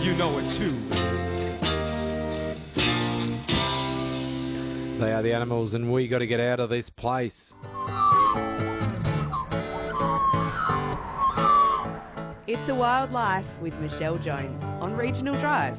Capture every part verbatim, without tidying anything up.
You know it too. They are the animals, and we got to get out of this place. It's a Wild Life with Michelle Jones on Regional Drive.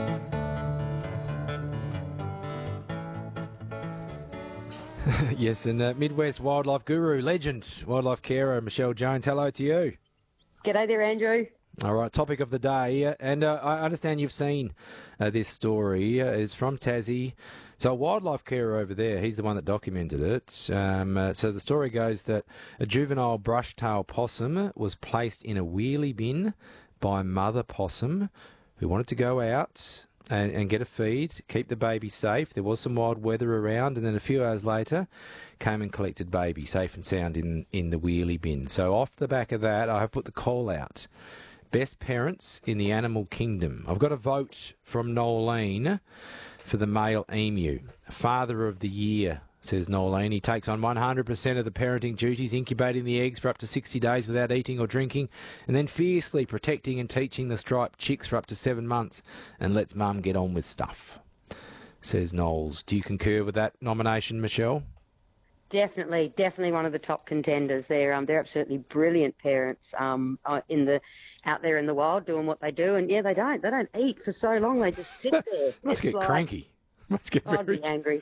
Yes, and uh, Midwest wildlife guru, legend, wildlife carer, Michelle Jones. Hello to you. G'day there, Andrew. All right, topic of the day, uh, and uh, I understand you've seen uh, this story. Uh, it's from Tassie. So a wildlife carer over there, he's the one that documented it. Um, uh, so the story goes that a juvenile brush-tailed possum was placed in a wheelie bin by mother possum who wanted to go out and, and get a feed, keep the baby safe. There was some wild weather around, and then a few hours later came and collected baby safe and sound in, in the wheelie bin. So off the back of that, I have put the call out. Best parents in the animal kingdom. I've got a vote from Nolene for the male emu. Father of the year, says Nolene. He takes on one hundred percent of the parenting duties, incubating the eggs for up to sixty days without eating or drinking, and then fiercely protecting and teaching the striped chicks for up to seven months, and lets mum get on with stuff, says Knowles. Do you concur with that nomination, Michelle? Definitely, definitely one of the top contenders there. Um, they're absolutely brilliant parents. Um, uh, in the out there in the wild doing what they do, and yeah, they don't, they don't eat for so long. They just sit there. Must It's get like, cranky. Must get I'd very be angry.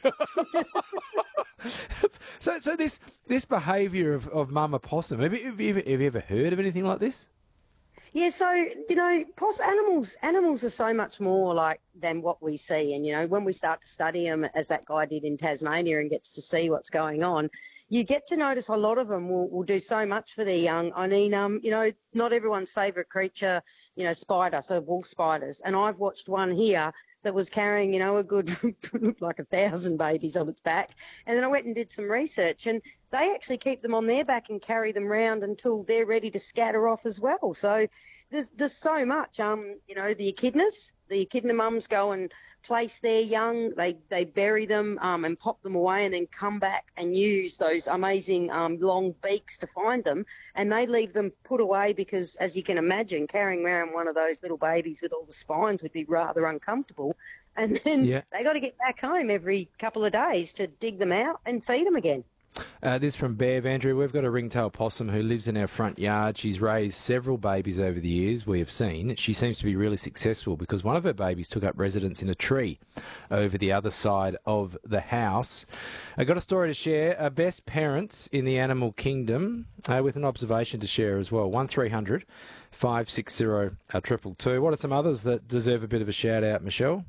so, so this this behaviour of, of mama possum. Have you, have, you, have you ever heard of anything like this? Yeah, so, you know, poss- animals animals are so much more like than what we see. And, you know, when we start to study them, as that guy did in Tasmania, and gets to see what's going on, you get to notice a lot of them will, will do so much for their young. I mean, um, you know, not everyone's favourite creature, you know, spider, so wolf spiders. And I've watched one here that was carrying, you know, a good, like a thousand babies on its back. And then I went and did some research, and they actually keep them on their back and carry them round until they're ready to scatter off as well. So there's, there's so much. Um, you know, the echidnas, the echidna mums go and place their young, they, they bury them um, and pop them away, and then come back and use those amazing um, long beaks to find them. And they leave them put away because, as you can imagine, carrying around one of those little babies with all the spines would be rather uncomfortable. And then Yeah. they got to get back home every couple of days to dig them out and feed them again. Uh, this from Bev. Andrew, we've got a ringtail possum who lives in our front yard. She's raised several babies over the years, we have seen. She seems to be really successful because one of her babies took up residence in a tree over the other side of the house. I got a story to share. Uh, best parents in the animal kingdom, uh, with an observation to share as well. one three hundred five six zero triple two. What are some others that deserve a bit of a shout out, Michelle?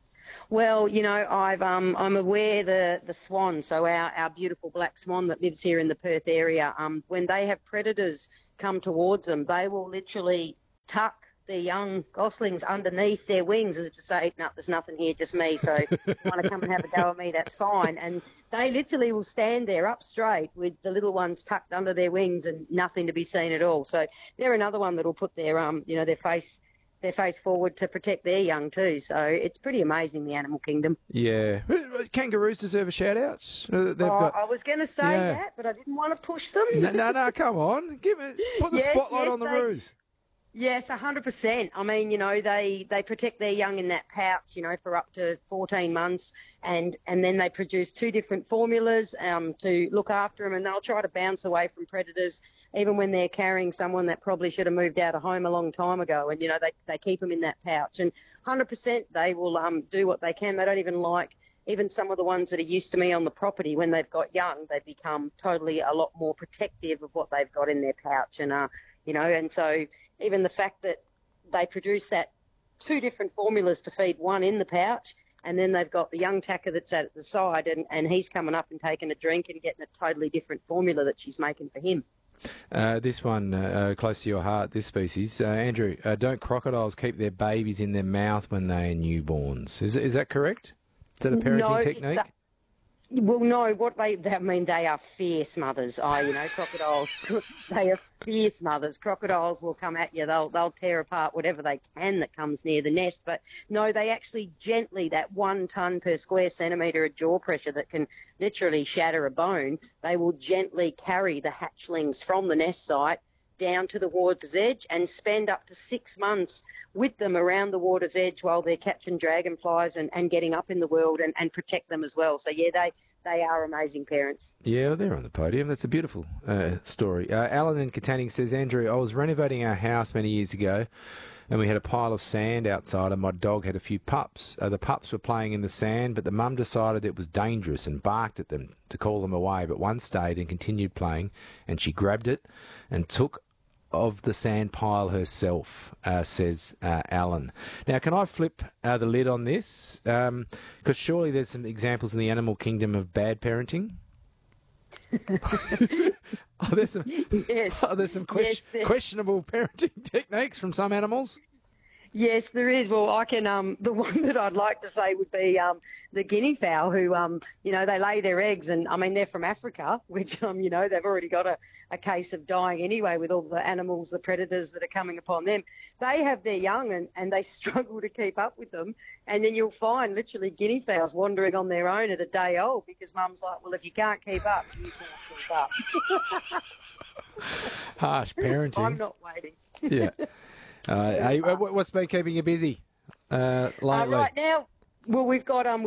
Well, you know, I've um, I'm aware the the swan, so our, our beautiful black swan that lives here in the Perth area, um, when they have predators come towards them, they will literally tuck their young goslings underneath their wings as if to say, no, there's nothing here, just me. So if you want to come and have a go at me, that's fine. And they literally will stand there up straight with the little ones tucked under their wings and nothing to be seen at all. So they're another one that will put their um, you know, their face. their face forward to protect their young too. So it's pretty amazing, the animal kingdom. Yeah. Kangaroos deserve a shout-out. They've oh, got... I was going to say Yeah. that, but I didn't want to push them. No, no, no, come on. Give it. Put the Yes, spotlight yes, on the they- roos. Yes, one hundred percent. I mean, you know, they, they protect their young in that pouch, you know, for up to fourteen months, and, and then they produce two different formulas um, to look after them, and they'll try to bounce away from predators even when they're carrying someone that probably should have moved out of home a long time ago. And, you know, they, they keep them in that pouch. And one hundred percent they will um, do what they can. They don't even like even some of the ones that are used to me on the property. When they've got young, they become totally a lot more protective of what they've got in their pouch. And, uh, you know, and so even the fact that they produce that two different formulas to feed one in the pouch, and then they've got the young tacker that's at the side, and, and he's coming up and taking a drink and getting a totally different formula that she's making for him. Uh, this one, uh, uh, close to your heart, this species. Uh, Andrew, uh, don't crocodiles keep their babies in their mouth when they are newborns? Is, is that correct? Is that a parenting No, it's technique? a- Well, no, what they, I mean, they are fierce mothers. I, you know, crocodiles, they are fierce mothers. Crocodiles will come at you. They'll, they'll tear apart whatever they can that comes near the nest. But no, they actually gently, that one ton per square centimetre of jaw pressure that can literally shatter a bone, they will gently carry the hatchlings from the nest site down to the water's edge and spend up to six months with them around the water's edge while they're catching dragonflies and, and getting up in the world and, and protect them as well. So, yeah, they, they are amazing parents. Yeah, they're on the podium. That's a beautiful uh, story. Uh, Alan in Katanning says, Andrew, I was renovating our house many years ago and we had a pile of sand outside and my dog had a few pups. Uh, the pups were playing in the sand, but the mum decided it was dangerous and barked at them to call them away. But one stayed and continued playing, and she grabbed it and took of the sand pile herself, uh, says uh, Alan. Now, can I flip uh, the lid on this? Because um, surely there's some examples in the animal kingdom of bad parenting. Are there some, yes. are there some ques- yes, there- questionable parenting techniques from some animals? Yes, there is. Well, I can. Um, the one that I'd like to say would be um, the guinea fowl, who, um, you know, they lay their eggs, and I mean they're from Africa, which, um, you know, they've already got a, a case of dying anyway with all the animals, the predators that are coming upon them. They have their young, and, and they struggle to keep up with them, and then you'll find literally guinea fowls wandering on their own at a day old because mum's like, well, if you can't keep up, you can't keep up. Harsh parenting. I'm not waiting. Yeah. Uh, hey, what's been keeping you busy uh, lately? Uh, right now, well, we've got um.